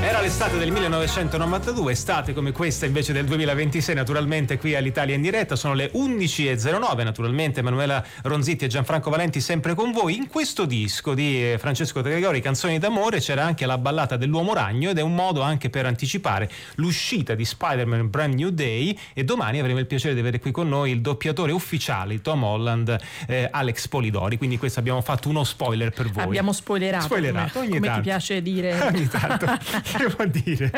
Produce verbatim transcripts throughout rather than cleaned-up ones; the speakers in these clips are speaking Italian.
Era l'estate del millenovecentonovantadue, estate come questa invece del duemilaventisei, naturalmente qui all'Italia in diretta. Sono le undici e zero nove, naturalmente Emanuela Ronzitti e Gianfranco Valenti sempre con voi. In questo disco di Francesco Gregori, Canzoni d'amore, c'era anche la ballata dell'Uomo Ragno, ed è un modo anche per anticipare l'uscita di Spider-Man Brand New Day, e domani avremo il piacere di avere qui con noi il doppiatore ufficiale di Tom Holland, eh, Alex Polidori, quindi questo abbiamo fatto uno spoiler per voi. Abbiamo spoilerato, spoilerato come, come ti piace dire. Ogni tanto. Che vuol dire?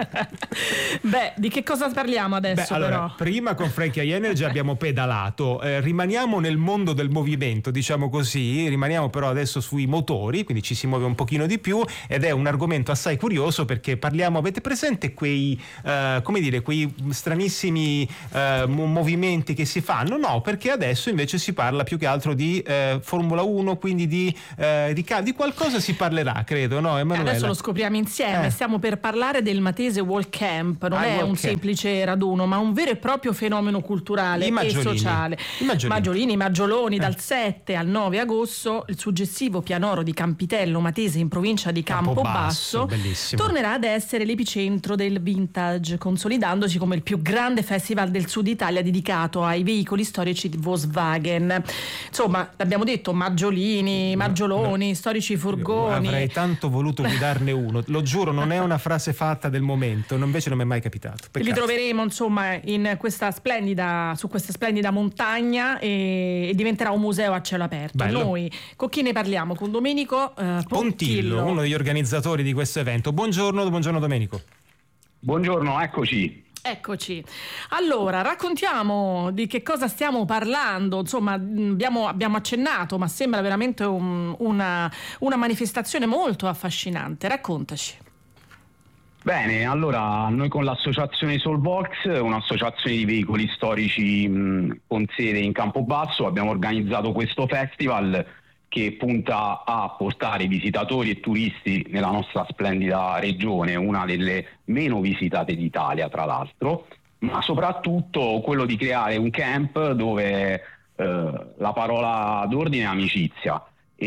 Beh, di che cosa parliamo adesso? Beh, allora, però? Prima con Frankie High Energy abbiamo pedalato, eh, rimaniamo nel mondo del movimento, diciamo così, rimaniamo però adesso sui motori, quindi ci si muove un pochino di più, ed è un argomento assai curioso perché parliamo, avete presente quei, eh, come dire, quei stranissimi eh, movimenti che si fanno? No, perché adesso invece si parla più che altro di eh, Formula uno, quindi di, eh, di, di qualcosa si parlerà, credo, no Emanuela? Adesso lo scopriamo insieme, Eh. stiamo per parlare del Matese Walk Camp, non Ah, è Walk un Camp. semplice raduno, ma un vero e proprio fenomeno culturale I e maggiolini. sociale. I maggiolini. Maggiolini, maggioloni, Eh. dal sette al nove agosto, il suggestivo pianoro di Campitello Matese in provincia di Campobasso, Campobasso bellissimo. tornerà ad essere l'epicentro del vintage, consolidandosi come il più grande festival del sud Italia dedicato ai veicoli storici di Volkswagen. Insomma, l'abbiamo detto, maggiolini, maggioloni, no. storici Io furgoni. avrei tanto voluto guidarne uno, lo giuro, non è una frase fatta del momento, non- invece non mi è mai capitato. Peccato. Li troveremo insomma in questa splendida, su questa splendida montagna, e, e diventerà un museo a cielo aperto. Bello. Noi con chi ne parliamo? Con Domenico eh, Pontillo. Pontillo, uno degli organizzatori di questo evento. Buongiorno, buongiorno Domenico. Buongiorno, eccoci. Eccoci. Allora, raccontiamo di che cosa stiamo parlando. Insomma, abbiamo, abbiamo accennato, ma sembra veramente un- una, una manifestazione molto affascinante. Raccontaci. Bene, allora noi con l'associazione Solvox, un'associazione di veicoli storici mh, con sede in Campobasso, abbiamo organizzato questo festival che punta a portare visitatori e turisti nella nostra splendida regione, una delle meno visitate d'Italia tra l'altro, ma soprattutto quello di creare un camp dove eh, la parola d'ordine è amicizia.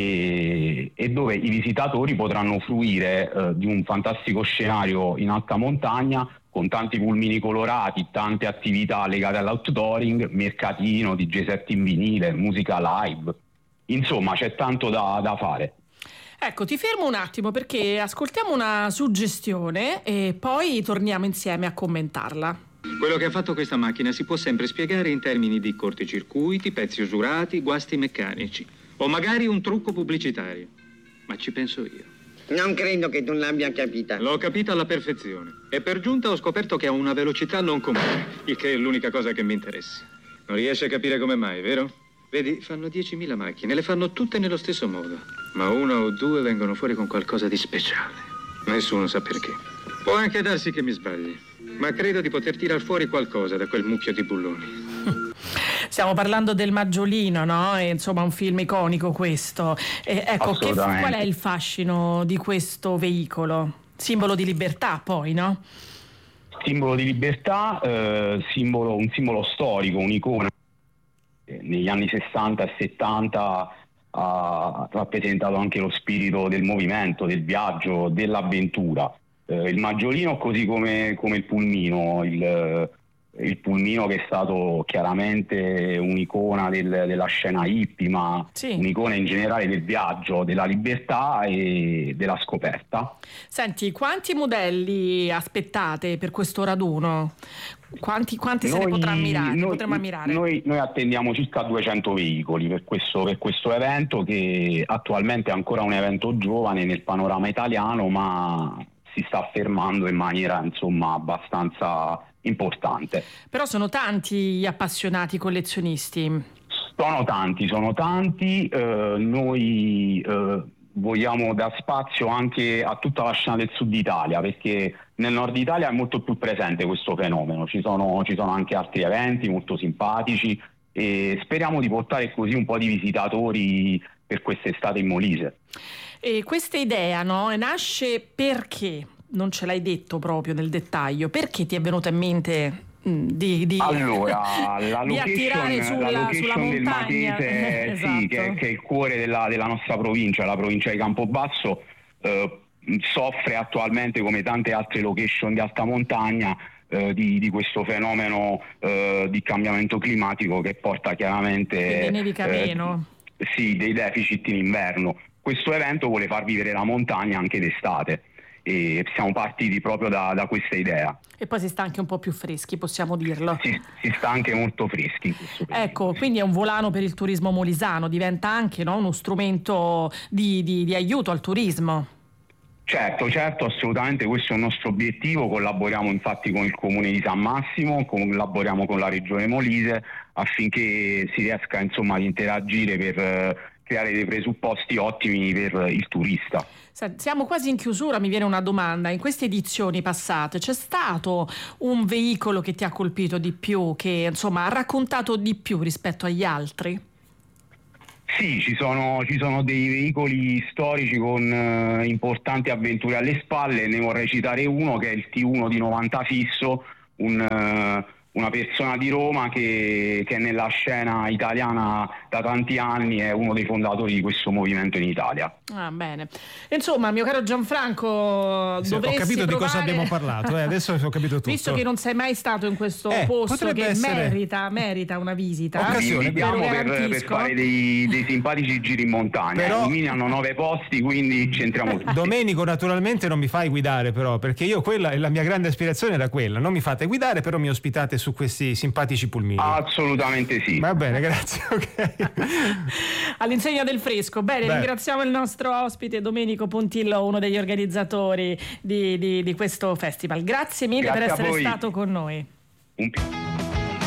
E, e dove i visitatori potranno fruire eh, di un fantastico scenario in alta montagna con tanti pulmini colorati, tante attività legate all'outdooring, mercatino, D J set in vinile, musica live, insomma c'è tanto da, da fare. Ecco, ti fermo un attimo perché ascoltiamo una suggestione e poi torniamo insieme a commentarla. Quello che ha fatto questa macchina si può sempre spiegare in termini di cortocircuiti, pezzi usurati, guasti meccanici o magari un trucco pubblicitario. Ma ci penso io. Non credo che tu l'abbia capita. L'ho capita alla perfezione e per giunta ho scoperto che ha una velocità non comune, il che è l'unica cosa che mi interessa. Non riesci a capire come mai, vero? Vedi, fanno diecimila macchine, le fanno tutte nello stesso modo, ma una o due vengono fuori con qualcosa di speciale. Nessuno sa perché. Può anche darsi che mi sbagli, ma credo di poter tirar fuori qualcosa da quel mucchio di bulloni. Stiamo parlando del Maggiolino, no? E, insomma, un film iconico questo. E, ecco, che, qual è il fascino di questo veicolo? Simbolo di libertà, poi, no? Simbolo di libertà, eh, simbolo, un simbolo storico, un'icona. Negli anni sessanta e settanta ha rappresentato anche lo spirito del movimento, del viaggio, dell'avventura. Eh, il Maggiolino, così come, come il Pulmino, il, il Pulmino che è stato chiaramente un'icona del, della scena hippie, ma sì, un'icona in generale del viaggio, della libertà e della scoperta. Senti, quanti modelli aspettate per questo raduno? Quanti, quanti se ne potrà ammirare? Noi, potremo ammirare? Noi, noi attendiamo circa duecento veicoli per questo, per questo evento, che attualmente è ancora un evento giovane nel panorama italiano, ma si sta affermando in maniera insomma abbastanza importante. Però sono tanti gli appassionati collezionisti. Sono tanti, sono tanti. Eh, noi eh, vogliamo dar spazio anche a tutta la scena del sud Italia, perché nel nord Italia è molto più presente questo fenomeno, ci sono, ci sono anche altri eventi molto simpatici e speriamo di portare così un po' di visitatori per quest'estate in Molise. E questa idea, no, nasce perché? Non ce l'hai detto proprio nel dettaglio, perché ti è venuta in mente mh, di, di, allora, la di attirare location, sulla, la location sulla del montagna? Matese, Esatto. sì, che, che è il cuore della, della nostra provincia, la provincia di Campobasso, eh, soffre attualmente, come tante altre location di alta montagna, eh, di, di questo fenomeno eh, di cambiamento climatico che porta chiaramente Quindi nevica eh, meno. sì, dei deficit in inverno. Questo evento vuole far vivere la montagna anche d'estate e siamo partiti proprio da, da questa idea. E poi si sta anche un po' più freschi, possiamo dirlo. Si, si sta anche molto freschi in questo periodo. Ecco, quindi è un volano per il turismo molisano, diventa anche, no, uno strumento di, di, di aiuto al turismo. Certo, certo, assolutamente, questo è il nostro obiettivo. Collaboriamo infatti con il Comune di San Massimo, collaboriamo con la Regione Molise affinché si riesca insomma ad interagire per eh, creare dei presupposti ottimi per il turista. Siamo quasi in chiusura, mi viene una domanda. In queste edizioni passate c'è stato un veicolo che ti ha colpito di più, che insomma ha raccontato di più rispetto agli altri? Sì, ci sono, ci sono dei veicoli storici con eh, importanti avventure alle spalle. Ne vorrei citare uno che è il T uno di novanta Fisso, un, eh, una persona di Roma che, che è nella scena italiana da tanti anni, è uno dei fondatori di questo movimento in Italia. Ah, bene. Insomma, mio caro Gianfranco, sì, dovresti ho capito provare... di cosa abbiamo parlato, eh? Adesso ho capito tutto. Visto che non sei mai stato in questo eh, posto che essere... merita, merita una visita. Occasione, Vi invitiamo per, per fare dei, dei simpatici giri in montagna. Però... I Lumini hanno nove posti, quindi ci entriamo tutti. Domenico, naturalmente non mi fai guidare però, perché io quella, la mia grande aspirazione era quella. Non mi fate guidare, però mi ospitate su questi simpatici pulmini. Assolutamente sì. Va bene, grazie. Okay. All'insegna del fresco. Bene, Beh. ringraziamo il nostro ospite Domenico Pontillo, uno degli organizzatori di, di, di questo festival. Grazie mille Grazie per essere stato con noi. Un